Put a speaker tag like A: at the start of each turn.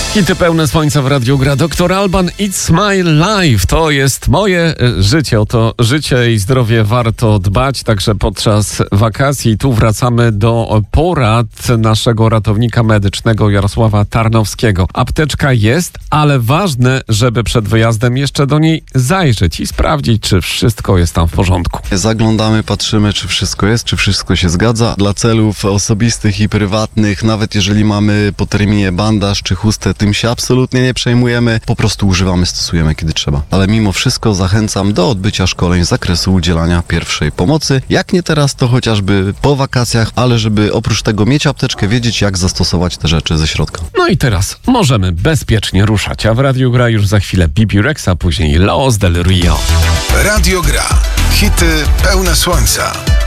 A: Hity pełne słońca w Radiu Gra. Dr. Alban, It's My Life. To jest moje życie. O to życie i zdrowie warto dbać, także podczas wakacji. Tu wracamy do porad naszego ratownika medycznego Jarosława Tarnowskiego. Apteczka jest, ale ważne, żeby przed wyjazdem jeszcze do niej zajrzeć i sprawdzić, czy wszystko jest tam w porządku.
B: Zaglądamy, patrzymy, czy wszystko jest, czy wszystko się zgadza. Dla celów osobistych i prywatnych, nawet jeżeli mamy po terminie bandaż czy chustę, tym się absolutnie nie przejmujemy. Po prostu używamy, stosujemy, kiedy trzeba. Ale mimo wszystko zachęcam do odbycia szkoleń z zakresu udzielania pierwszej pomocy. Jak nie teraz, to chociażby po wakacjach, ale żeby oprócz tego mieć apteczkę, wiedzieć, jak zastosować te rzeczy ze środka.
A: No i teraz możemy bezpiecznie ruszać, a w Radiu Gra już za chwilę Bibi Rex, a później Los del Rio.
C: Radio Gra. Hity pełne słońca.